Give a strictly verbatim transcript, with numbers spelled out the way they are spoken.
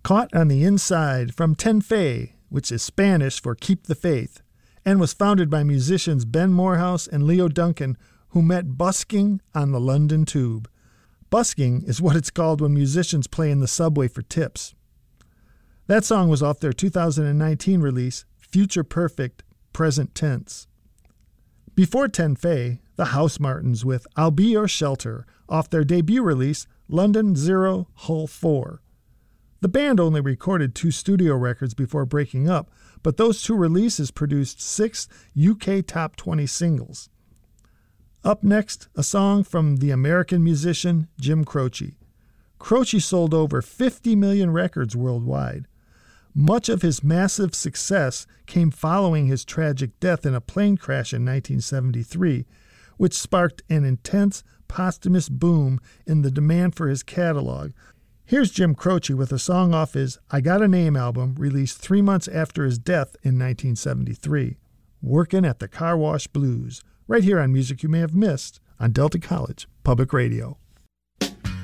Caught on the Inside from Ten Fe, which is Spanish for Keep the Faith, and was founded by musicians Ben Morehouse and Leo Duncan, who met busking on the London Tube. Busking is what it's called when musicians play in the subway for tips. That song was off their two thousand nineteen release, Future Perfect, Present Tense. Before Ten Fe, the Housemartins with I'll Be Your Shelter, off their debut release, London Zero Hull four. The band only recorded two studio records before breaking up, but those two releases produced six U K top twenty singles. Up next, a song from the American musician Jim Croce. Croce sold over fifty million records worldwide. Much of his massive success came following his tragic death in a plane crash in nineteen seventy-three, which sparked an intense posthumous boom in the demand for his catalog. Here's Jim Croce with a song off his I Got a Name album, released three months after his death in nineteen seventy-three. Workin' at the Car Wash Blues, right here on Music You May Have Missed on Delta College Public Radio.